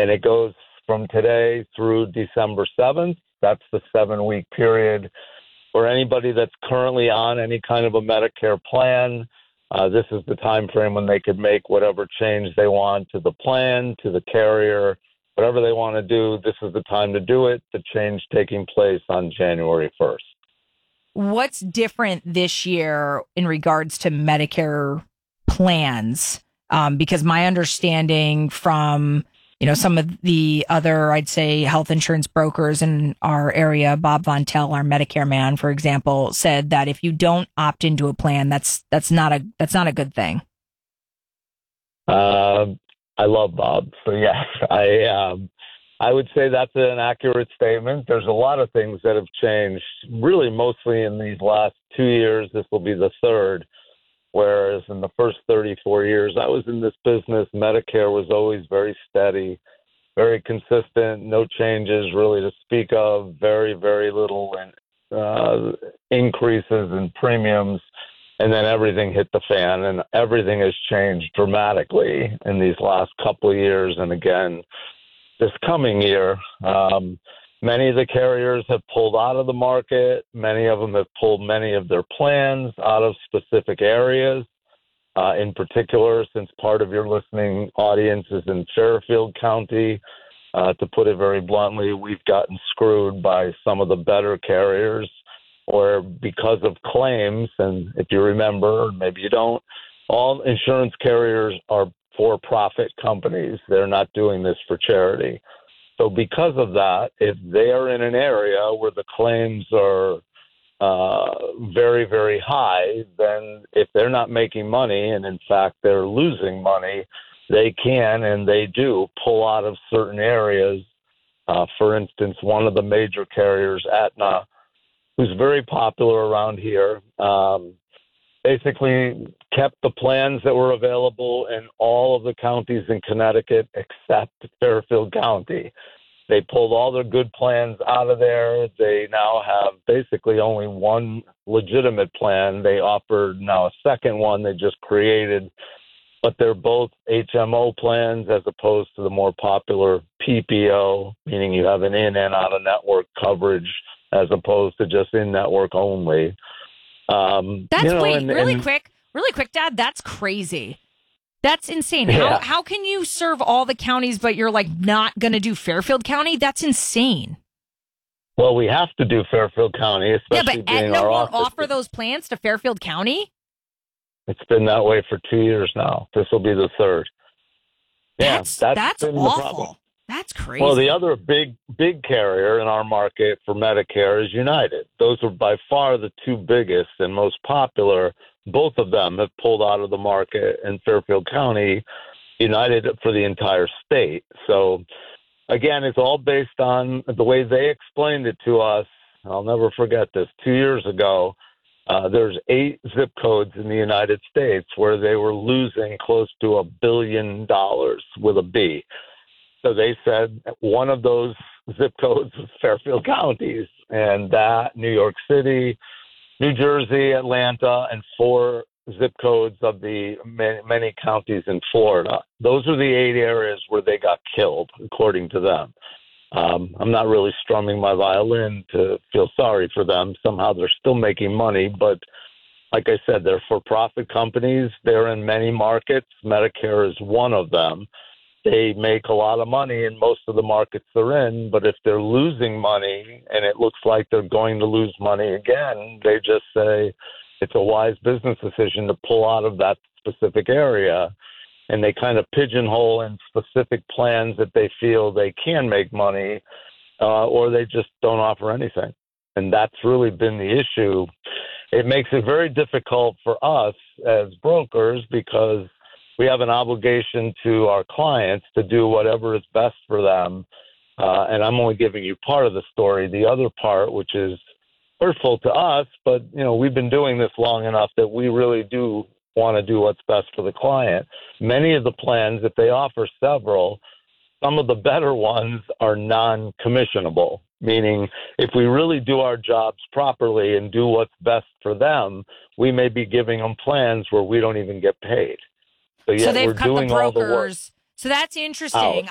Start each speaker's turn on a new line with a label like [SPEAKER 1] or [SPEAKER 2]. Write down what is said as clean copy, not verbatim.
[SPEAKER 1] and it goes from today through December 7th. That's the 7-week period for anybody that's currently on any kind of a Medicare plan. This is the time frame when they could make whatever change they want to the plan, to the carrier, whatever they want to do. This is the time to do it. The change taking place on January 1st.
[SPEAKER 2] What's different this year in regards to Medicare plans? Because my understanding from some of the other, I'd say, health insurance brokers in our area, Bob Von Tell, our Medicare man, for example, said that if you don't opt into a plan, that's not a good thing.
[SPEAKER 1] I love Bob, so yes, I would say that's an accurate statement. There's a lot of things that have changed, really mostly in these last 2 years. This will be the third. Whereas in the first 34 years I was in this business, Medicare was always very steady, very consistent, no changes really to speak of, very, very little increases in premiums. And then everything hit the fan, and everything has changed dramatically in these last couple of years. And again, this coming year, many of the carriers have pulled out of the market. Many of them have pulled many of their plans out of specific areas. In particular, since part of your listening audience is in Fairfield County, to put it very bluntly, we've gotten screwed by some of the better carriers, or because of claims. And if you remember, or maybe you don't, all insurance carriers are for-profit companies. They're not doing this for charity. So because of that, if they are in an area where the claims are very, very high, then if they're not making money, and in fact they're losing money, they can and they do pull out of certain areas. For instance, one of the major carriers, Aetna, who's very popular around here, basically kept the plans that were available in all of the counties in Connecticut except Fairfield County. They pulled all their good plans out of there. They now have basically only one legitimate plan. They offered now a second one they just created, but they're both HMO plans as opposed to the more popular PPO, meaning you have an in and out of network coverage as opposed to just in network only.
[SPEAKER 2] Really quick, Dad, that's crazy. That's insane.
[SPEAKER 1] Yeah.
[SPEAKER 2] How can you serve all the counties, but you're not going to do Fairfield County? That's insane.
[SPEAKER 1] Well, we have to do Fairfield County, especially
[SPEAKER 2] but
[SPEAKER 1] being
[SPEAKER 2] Aetna
[SPEAKER 1] our
[SPEAKER 2] won't
[SPEAKER 1] office.
[SPEAKER 2] offer those plans to Fairfield County?
[SPEAKER 1] It's been that way for 2 years now. This will be the third. Yeah,
[SPEAKER 2] that's
[SPEAKER 1] been
[SPEAKER 2] awful.
[SPEAKER 1] the problem.
[SPEAKER 2] That's crazy.
[SPEAKER 1] Well, the other big carrier in our market for Medicare is United. Those are by far the two biggest and most popular. Both of them have pulled out of the market in Fairfield County, United for the entire state. So, again, it's all based on the way they explained it to us. I'll never forget this. 2 years ago, there's 8 zip codes in the United States where they were losing close to $1 billion with a B. So they said one of those zip codes was Fairfield Counties, and that New York City, New Jersey, Atlanta, and 4 zip codes of the many counties in Florida. Those are the 8 areas where they got killed, according to them. I'm not really strumming my violin to feel sorry for them. Somehow they're still making money, but like I said, they're for-profit companies. They're in many markets. Medicare is one of them. They make a lot of money in most of the markets they're in, but if they're losing money and it looks like they're going to lose money again, they just say it's a wise business decision to pull out of that specific area. And they kind of pigeonhole in specific plans that they feel they can make money, or they just don't offer anything. And that's really been the issue. It makes it very difficult for us as brokers because we have an obligation to our clients to do whatever is best for them. And I'm only giving you part of the story. The other part, which is hurtful to us, but, we've been doing this long enough that we really do want to do what's best for the client. Many of the plans, if they offer several, some of the better ones are non-commissionable, meaning if we really do our jobs properly and do what's best for them, we may be giving them plans where we don't even get paid. So
[SPEAKER 2] they've
[SPEAKER 1] we're
[SPEAKER 2] cut
[SPEAKER 1] doing
[SPEAKER 2] the
[SPEAKER 1] all the work.
[SPEAKER 2] brokers. So that's interesting.